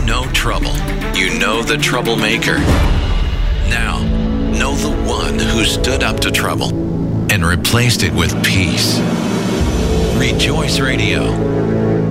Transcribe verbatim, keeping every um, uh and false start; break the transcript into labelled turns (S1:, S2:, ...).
S1: know trouble. You know the troublemaker. Now, know the one who stood up to trouble and replaced it with peace. Rejoice Radio.